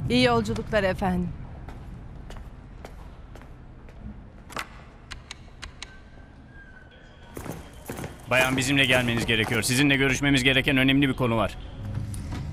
İyi yolculuklar efendim. Bayan bizimle gelmeniz gerekiyor. Sizinle görüşmemiz gereken önemli bir konu var.